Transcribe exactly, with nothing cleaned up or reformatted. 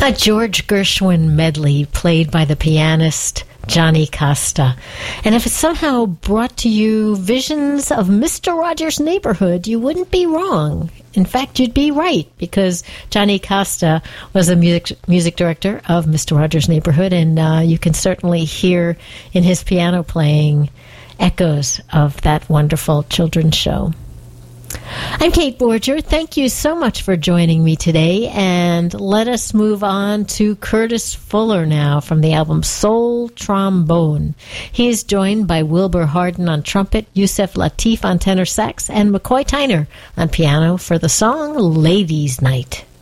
A George Gershwin medley played by the pianist Johnny Costa. And if it somehow brought to you visions of Mister Rogers' Neighborhood, you wouldn't be wrong. In fact, you'd be right, because Johnny Costa was the music music director of Mister Rogers' Neighborhood, and uh, you can certainly hear in his piano playing echoes of that wonderful children's show. I'm Kate Borger. Thank you so much for joining me today, and let us move on to Curtis Fuller now from the album Soul Trombone. He is joined by Wilbur Harden on trumpet, Yusef Lateef on tenor sax, and McCoy Tyner on piano for the song Ladies' Night.